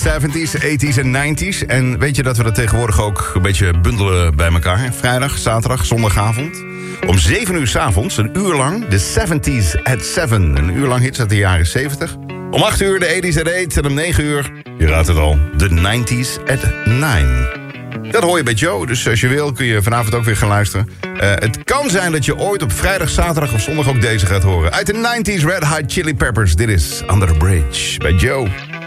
70s, 80s en 90s. En weet je dat we dat tegenwoordig ook een beetje bundelen bij elkaar? Vrijdag, zaterdag, zondagavond. Om 7 uur 's avonds, een uur lang, de 70s at 7. Een uur lang hits uit de jaren 70. Om 8 uur de 80s at 8. En om 9 uur, je raadt het al, de 90s at 9. Dat hoor je bij Joe, dus als je wil kun je vanavond ook weer gaan luisteren. Het kan zijn dat je ooit op vrijdag, zaterdag of zondag ook deze gaat horen. Uit de 90s Red Hot Chili Peppers, dit is Under the Bridge bij Joe.